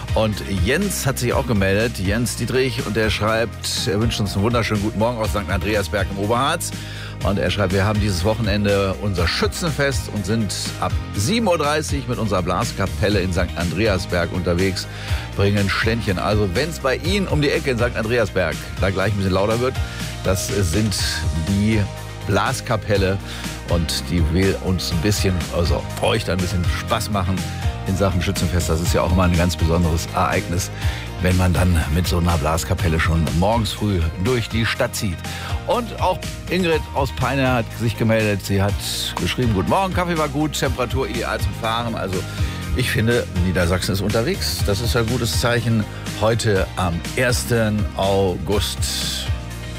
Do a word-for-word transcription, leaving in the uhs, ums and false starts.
Und Jens hat sich auch gemeldet, Jens Dietrich, und der schreibt, er wünscht uns einen wunderschönen guten Morgen aus Sankt Andreasberg im Oberharz. Und er schreibt, wir haben dieses Wochenende unser Schützenfest und sind ab sieben Uhr dreißig mit unserer Blaskapelle in Sankt Andreasberg unterwegs, bringen Ständchen. Also wenn es bei Ihnen um die Ecke in Sankt Andreasberg da gleich ein bisschen lauter wird, das sind die Blaskapelle und die will uns ein bisschen, also euch da ein bisschen Spaß machen in Sachen Schützenfest. Das ist ja auch immer ein ganz besonderes Ereignis, wenn man dann mit so einer Blaskapelle schon morgens früh durch die Stadt zieht. Und auch Ingrid aus Peine hat sich gemeldet. Sie hat geschrieben, guten Morgen, Kaffee war gut, Temperatur ideal zum Fahren. Also ich finde, Niedersachsen ist unterwegs. Das ist ein gutes Zeichen heute am ersten August.